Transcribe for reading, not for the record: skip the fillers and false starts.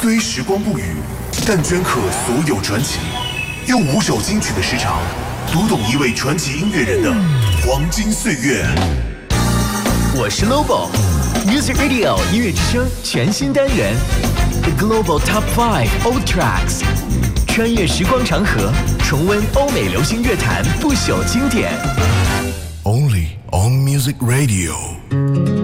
虽时光不语，但镌刻所有传奇。用5首金曲的时长，读懂一位传奇音乐人的黄金岁月。 我是 Lobo Music Radio 音乐之声全新单元 The Global Top 5 Old Tracks， 穿越时光长河，重温欧美流行乐坛不朽经典。 Only on Music Radio。